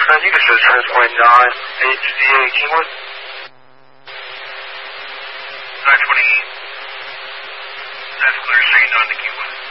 I think it says 10.9 HDA Kingwood. 920. That's clear, saying on to Kingwood.